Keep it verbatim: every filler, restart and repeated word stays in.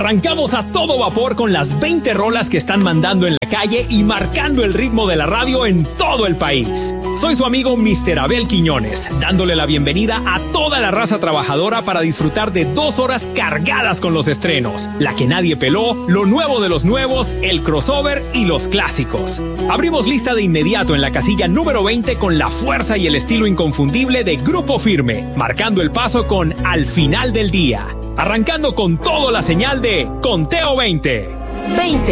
Arrancamos a todo vapor con las veinte rolas que están mandando en la calle y marcando el ritmo de la radio en todo el país. Soy su amigo míster Abel Quiñones, dándole la bienvenida a toda la raza trabajadora para disfrutar de dos horas cargadas con los estrenos, la que nadie peló, lo nuevo de los nuevos, el crossover y los clásicos. Abrimos lista de inmediato en la casilla número veinte con la fuerza y el estilo inconfundible de Grupo Firme, marcando el paso con Al Final del Día. Arrancando con toda la señal de Conteo veinte. veinte.